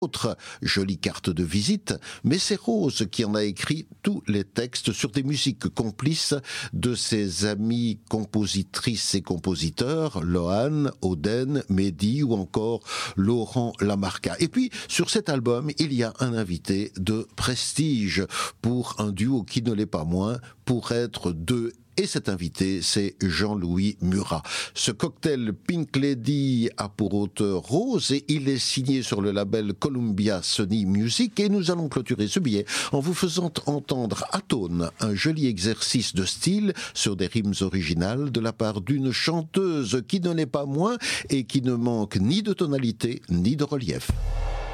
autre jolie carte de visite, mais c'est Rose qui en a écrit tous les textes sur des musiques complices de ses amis compositrices et compositeurs, Lohan, Oden, Mehdi ou encore Laurent Lamarca. Et puis, sur cet album, il y a un invité de prestige pour un duo qui ne l'est pas moins, pour être deux. Et cet invité, c'est Jean-Louis Murat. Ce cocktail Pink Lady a pour auteur Rose et il est signé sur le label Columbia Sony Music. Et nous allons clôturer ce billet en vous faisant entendre Atone, un joli exercice de style sur des rimes originales de la part d'une chanteuse qui ne l'est pas moins et qui ne manque ni de tonalité ni de relief.